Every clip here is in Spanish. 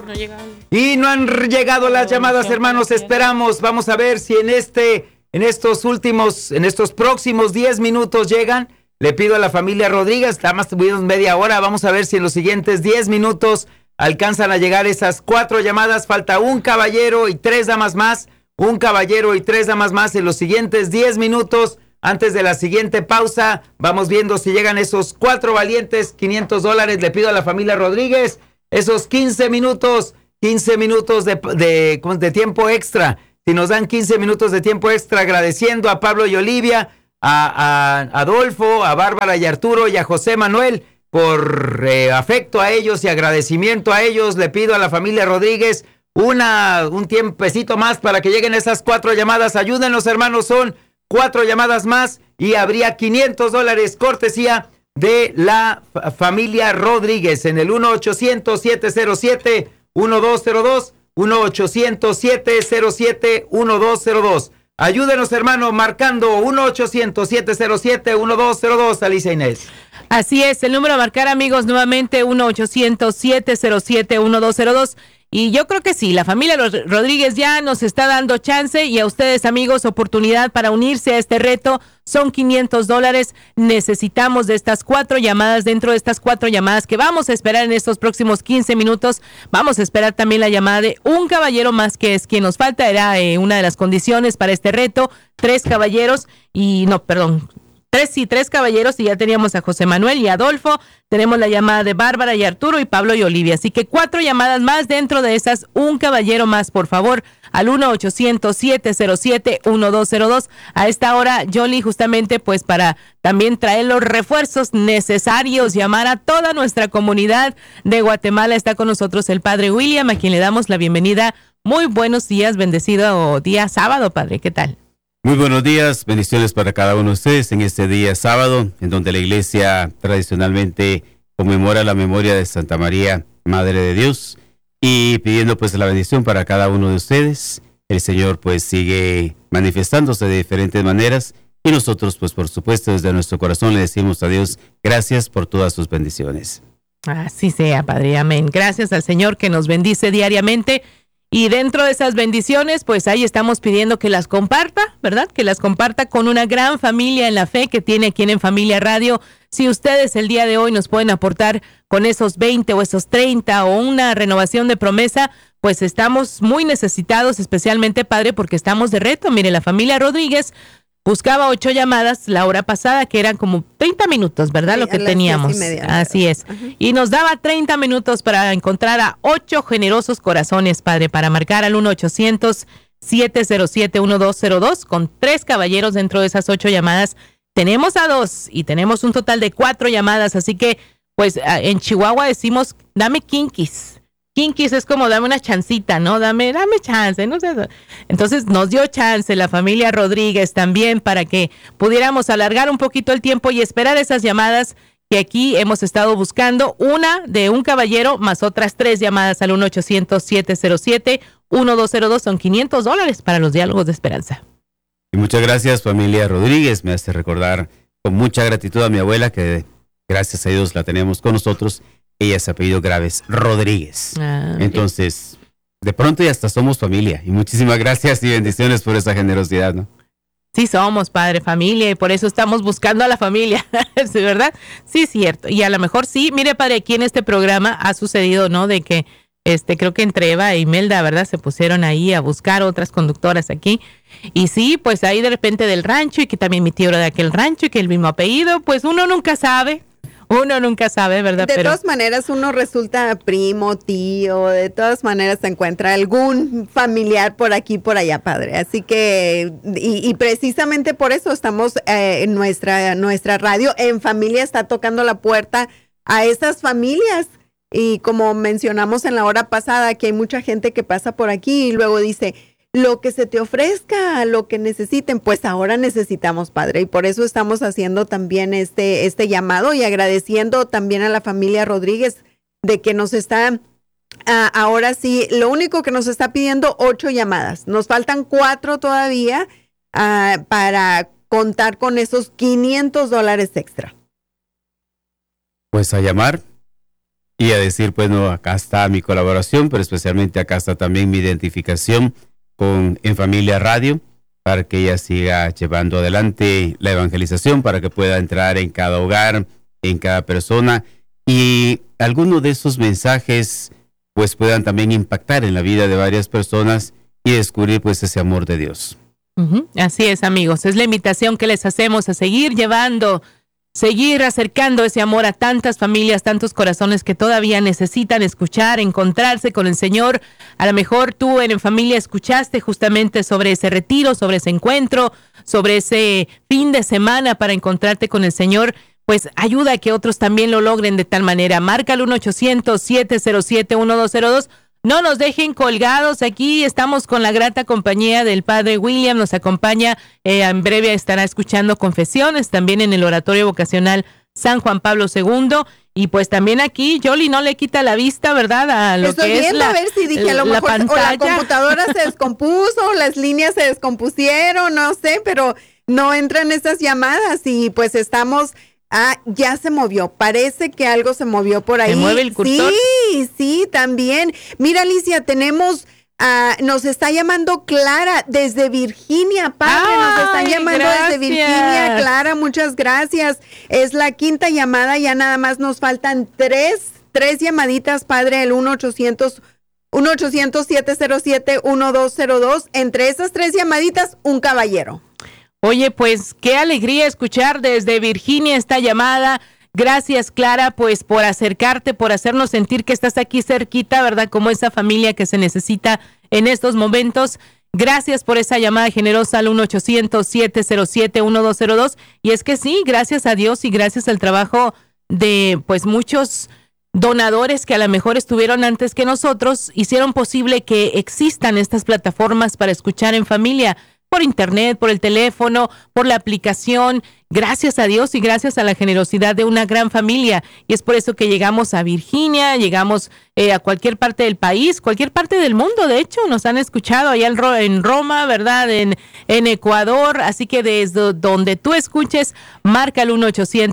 No llegaron. Y no han llegado las llamadas, hermanos. Esperamos. Vamos a ver si en estos próximos 10 minutos llegan. Le pido a la familia Rodríguez, nada más tuvimos media hora. Vamos a ver si en los siguientes 10 minutos alcanzan a llegar esas 4 llamadas. Falta un caballero y 3 damas más. Un caballero y 3 damas más en los siguientes 10 minutos. Antes de la siguiente pausa, vamos viendo si llegan esos 4 valientes, $500. Le pido a la familia Rodríguez esos 15 minutos de tiempo extra. Si nos dan 15 minutos de tiempo extra, agradeciendo a Pablo y Olivia, a Adolfo, a Bárbara y Arturo y a José Manuel por afecto a ellos y agradecimiento a ellos. Le pido a la familia Rodríguez un tiempecito más para que lleguen esas 4 llamadas. Ayúdenos, hermanos, son 4 llamadas más y habría $500 cortesía de la familia Rodríguez en el 1-800-707-1202, 1-800-707-1202. Ayúdenos, hermano, marcando 1-800-707-1202, Alicia Inés. Así es, el número a marcar, amigos, nuevamente 1-800-707-1202. Y yo creo que sí, la familia Rodríguez ya nos está dando chance y a ustedes, amigos, oportunidad para unirse a este reto. Son $500. Necesitamos de estas 4 llamadas. Dentro de estas 4 llamadas que vamos a esperar en estos próximos 15 minutos, vamos a esperar también la llamada de un caballero más, que es quien nos falta. Era una de las condiciones para este reto. 3 caballeros y no, perdón. 3 caballeros, y ya teníamos a José Manuel y Adolfo. Tenemos la llamada de Bárbara y Arturo y Pablo y Olivia. Así que 4 llamadas más, dentro de esas un caballero más, por favor, al 1-800-707-1202. A esta hora, Yoli, justamente pues para también traer los refuerzos necesarios, llamar a toda nuestra comunidad de Guatemala. Está con nosotros el padre William, a quien le damos la bienvenida. Muy buenos días, bendecido día sábado, padre. ¿Qué tal? Muy buenos días, bendiciones para cada uno de ustedes en este día sábado, en donde la iglesia tradicionalmente conmemora la memoria de Santa María, Madre de Dios, y pidiendo pues la bendición para cada uno de ustedes. El Señor pues sigue manifestándose de diferentes maneras y nosotros pues por supuesto desde nuestro corazón le decimos a Dios gracias por todas sus bendiciones. Así sea, Padre, amén. Gracias al Señor que nos bendice diariamente. Y dentro de esas bendiciones, pues ahí estamos pidiendo que las comparta, ¿verdad? Que las comparta con una gran familia en la fe que tiene aquí en Familia Radio. Si ustedes el día de hoy nos pueden aportar con esos 20 o esos 30 o una renovación de promesa, pues estamos muy necesitados, especialmente, Padre, porque estamos de reto. Mire, la familia Rodríguez buscaba 8 llamadas la hora pasada, que eran como 30 minutos, ¿verdad? Sí, lo que teníamos. Así es. Uh-huh. Y nos daba 30 minutos para encontrar a 8 generosos corazones, Padre, para marcar al 1-800-707-1202 con 3 caballeros dentro de esas 8 llamadas. Tenemos a 2 y tenemos un total de 4 llamadas, así que, pues, en Chihuahua decimos, dame kinkis. Kinkis es como dame una chancita, ¿no? Dame chance, no sé. Entonces nos dio chance la familia Rodríguez también para que pudiéramos alargar un poquito el tiempo y esperar esas llamadas que aquí hemos estado buscando. Una de un caballero más otras 3 llamadas al 1-800-707-1202. Son $500 para los diálogos de esperanza. Y muchas gracias, familia Rodríguez. Me hace recordar con mucha gratitud a mi abuela, que gracias a Dios la tenemos con nosotros. Ella se apellido Graves Rodríguez. Entonces, de pronto ya hasta somos familia. Y muchísimas gracias y bendiciones por esa generosidad, ¿no? Sí somos, Padre, familia, y por eso estamos buscando a la familia, ¿sí, verdad? Sí, cierto. Y a lo mejor sí, mire, Padre, aquí en este programa ha sucedido, ¿no? De que creo que entre Eva e Imelda, ¿verdad? Se pusieron ahí a buscar otras conductoras aquí. Y sí, pues ahí de repente del rancho, y que también mi tío era de aquel rancho, y que el mismo apellido, pues uno nunca sabe. Uno nunca sabe, ¿verdad? De todas maneras, uno resulta primo, tío, de todas maneras se encuentra algún familiar por aquí, por allá, Padre. Así que, y precisamente por eso estamos en nuestra radio, En Familia, está tocando la puerta a esas familias. Y como mencionamos en la hora pasada, que hay mucha gente que pasa por aquí y luego dice, lo que se te ofrezca, lo que necesiten, pues ahora necesitamos, Padre, y por eso estamos haciendo también este llamado y agradeciendo también a la familia Rodríguez de que nos está, ahora sí, lo único que nos está pidiendo 8 llamadas, nos faltan 4 todavía para contar con esos $500 extra. Pues a llamar y a decir, pues no, acá está mi colaboración, pero especialmente acá está también mi identificación En Familia Radio, para que ella siga llevando adelante la evangelización, para que pueda entrar en cada hogar, en cada persona, y algunos de esos mensajes pues puedan también impactar en la vida de varias personas y descubrir pues ese amor de Dios. Así es, amigos, es la invitación que les hacemos a seguir llevando, seguir acercando ese amor a tantas familias, tantos corazones que todavía necesitan escuchar, encontrarse con el Señor. A lo mejor tú en Familia escuchaste justamente sobre ese retiro, sobre ese encuentro, sobre ese fin de semana para encontrarte con el Señor. Pues ayuda a que otros también lo logren de tal manera. Marca el 1-800-707-1202. No nos dejen colgados, aquí estamos con la grata compañía del Padre William, nos acompaña, en breve estará escuchando confesiones, también en el Oratorio Vocacional San Juan Pablo II, y pues también aquí, Yoli no le quita la vista, ¿verdad? A lo Estoy que es viendo, a ver si dije, a lo mejor pantalla. O la computadora se descompuso, las líneas se descompusieron, no sé, pero no entran esas llamadas y pues estamos... ya se movió. Parece que algo se movió por ahí. ¿Se mueve el cursor? Sí, también. Mira, Alicia, tenemos... nos está llamando Clara desde Virginia, padre. Nos están llamando desde Virginia. Clara, muchas gracias. Es la quinta llamada. Ya nada más nos faltan tres llamaditas, padre. El 1-800-707-1202. Entre esas 3 llamaditas, un caballero. Oye, pues qué alegría escuchar desde Virginia esta llamada. Gracias, Clara, pues por acercarte, por hacernos sentir que estás aquí cerquita, ¿verdad? Como esa familia que se necesita en estos momentos. Gracias por esa llamada generosa al 1-800-707-1202. Y es que sí, gracias a Dios y gracias al trabajo de pues muchos donadores que a lo mejor estuvieron antes que nosotros, hicieron posible que existan estas plataformas para escuchar en familia. Por internet, por el teléfono, por la aplicación, gracias a Dios y gracias a la generosidad de una gran familia. Y es por eso que llegamos a Virginia, llegamos a cualquier parte del país, cualquier parte del mundo. De hecho, nos han escuchado allá en Roma, ¿verdad? En Ecuador. Así que desde donde tú escuches, marca el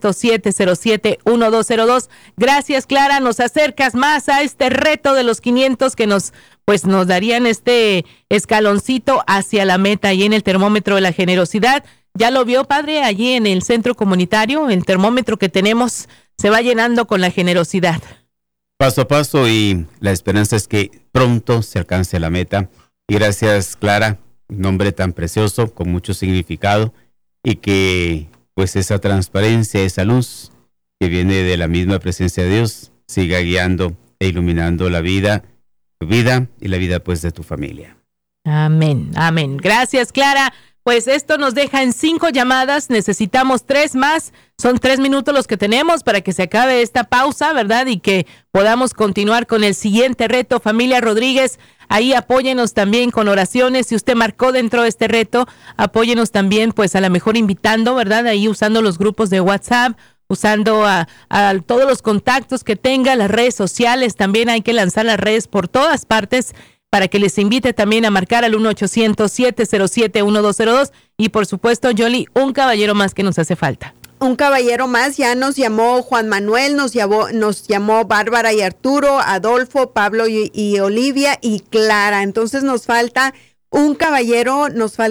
1-800-707-1202. Gracias, Clara. Nos acercas más a este reto de los 500 que nos darían este escaloncito hacia la meta y en el termómetro de la generosidad. Ya lo vio, padre, allí en el centro comunitario, el termómetro que tenemos se va llenando con la generosidad. Paso a paso, y la esperanza es que pronto se alcance la meta. Y gracias, Clara, un nombre tan precioso, con mucho significado, y que pues esa transparencia, esa luz que viene de la misma presencia de Dios, siga guiando e iluminando la vida, tu vida y la vida pues de tu familia. Amén, amén. Gracias, Clara. Pues esto nos deja en 5 llamadas, necesitamos 3 más, son 3 minutos los que tenemos para que se acabe esta pausa, ¿verdad? Y que podamos continuar con el siguiente reto. Familia Rodríguez, ahí apóyenos también con oraciones. Si usted marcó dentro de este reto, apóyenos también, pues a lo mejor invitando, ¿verdad? Ahí usando los grupos de WhatsApp, usando a todos los contactos que tenga, las redes sociales, también hay que lanzar las redes por todas partes, para que les invite también a marcar al 1-800-707-1202. Y por supuesto, Yoli, un caballero más que nos hace falta. Un caballero más, ya nos llamó Juan Manuel, nos llamó Bárbara y Arturo, Adolfo, Pablo y Olivia y Clara. Entonces nos falta un caballero,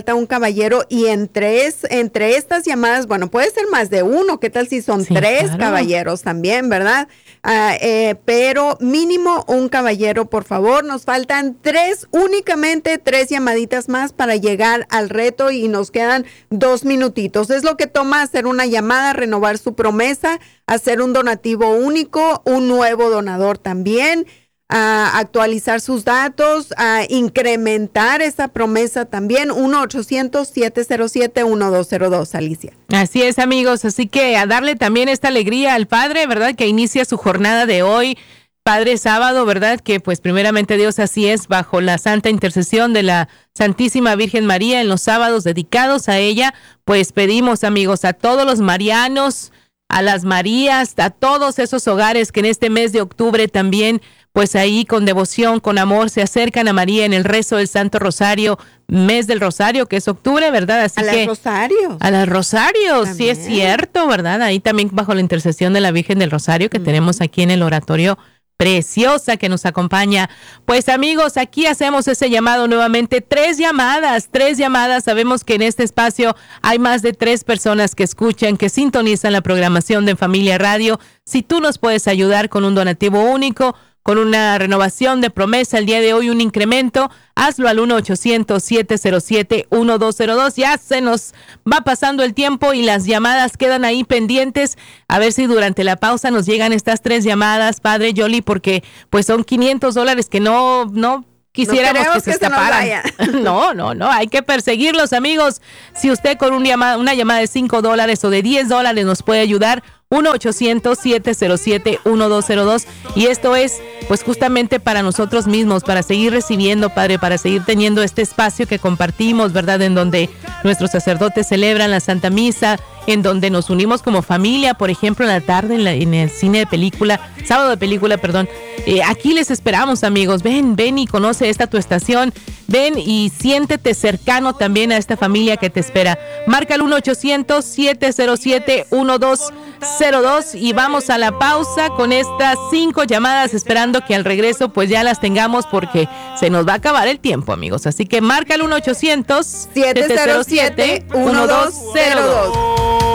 y entre estas llamadas, bueno, puede ser más de uno, ¿qué tal si son 3 claro. caballeros también, verdad? Pero mínimo un caballero, por favor. Nos faltan únicamente 3 llamaditas más para llegar al reto y nos quedan 2 minutitos. Es lo que toma hacer una llamada, renovar su promesa, hacer un donativo único, un nuevo donador también, actualizar sus datos, incrementar esa promesa también. 1-800-707-1202, Alicia. Así es, amigos, así que a darle también esta alegría al Padre, ¿verdad? Que inicia su jornada de hoy, Padre Sábado, ¿verdad? Que pues primeramente Dios así es, bajo la santa intercesión de la Santísima Virgen María en los sábados dedicados a ella, pues pedimos, amigos, a todos los marianos, a las Marías, a todos esos hogares que en este mes de octubre también, pues ahí con devoción, con amor, se acercan a María en el rezo del Santo Rosario, mes del Rosario, que es octubre, ¿verdad? Así a que las Rosarios. A las Rosarios, también. Sí es cierto, ¿verdad? Ahí también bajo la intercesión de la Virgen del Rosario que tenemos aquí en el oratorio, preciosa que nos acompaña. Pues amigos, aquí hacemos ese llamado nuevamente. 3 llamadas. Sabemos que en este espacio hay más de 3 personas que escuchan, que sintonizan la programación de Familia Radio. Si tú nos puedes ayudar con un donativo único, con una renovación de promesa el día de hoy, un incremento, hazlo al 1-800-707-1202. Ya se nos va pasando el tiempo y las llamadas quedan ahí pendientes. A ver si durante la pausa nos llegan estas 3 llamadas, Padre Yoli, porque pues son $500 que no quisiéramos que se escaparan. No, hay que perseguirlos, amigos. Si usted con una llamada de $5 o de $10 nos puede ayudar, 1-800-707-1202. Y esto es pues justamente para nosotros mismos, para seguir recibiendo, Padre, para seguir teniendo este espacio que compartimos, ¿verdad? En donde nuestros sacerdotes celebran la Santa Misa, en donde nos unimos como familia, por ejemplo, en la tarde en el cine de película, sábado de película, perdón. Aquí les esperamos, amigos. Ven y conoce esta tu estación. Ven y siéntete cercano también a esta familia que te espera. Marca el 1-800-707-1202 y vamos a la pausa con estas 5 llamadas, esperando que al regreso pues ya las tengamos porque se nos va a acabar el tiempo, amigos. Así que marca el 1-800-707-1202.